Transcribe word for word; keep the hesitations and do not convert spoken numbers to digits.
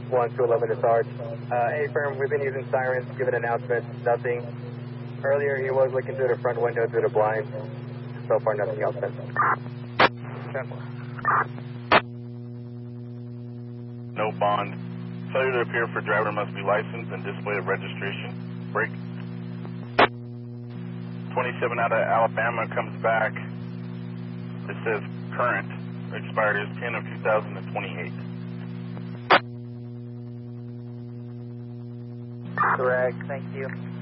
one two eleven to Sarge. Uh, A firm, we've been using sirens, given announcements, nothing. Earlier he was looking through the front window through the blinds. So far nothing else since. No bond. Failure to appear for driver must be licensed and display of registration. Break. twenty-seven out of Alabama comes back. It says current. Expired is ten of two thousand twenty-eight. Correct, thank you.